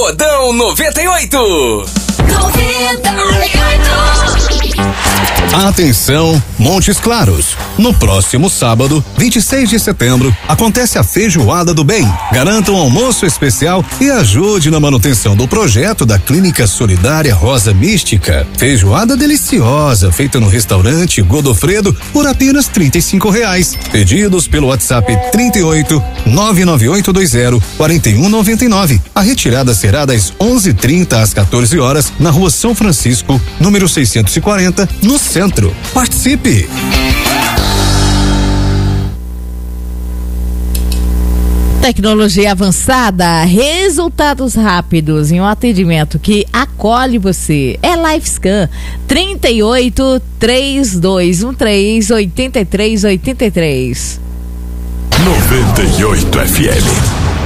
Pagodão 98. Atenção, Montes Claros. No próximo sábado, 26 de setembro, acontece a Feijoada do Bem. Garanta um almoço especial e ajude na manutenção do projeto da Clínica Solidária Rosa Mística. Feijoada deliciosa, feita no restaurante Godofredo por apenas R$35. Pedidos pelo WhatsApp 38 99820 4199. A retirada será das 11h30 às 14 horas na Rua São Francisco, número 640, no centro. Participe! Tecnologia avançada, resultados rápidos em um atendimento que acolhe você. É LifeScan 38 3213 8383. 98 FM.